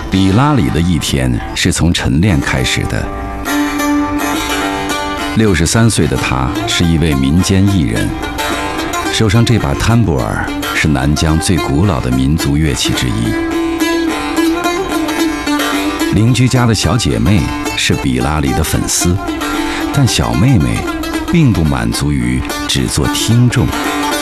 比拉里的一天是从晨练开始的。63岁的他是一位民间艺人，手上这把摊布尔是南疆最古老的民族乐器之一。邻居家的小姐妹是比拉里的粉丝，但小妹妹并不满足于只做听众，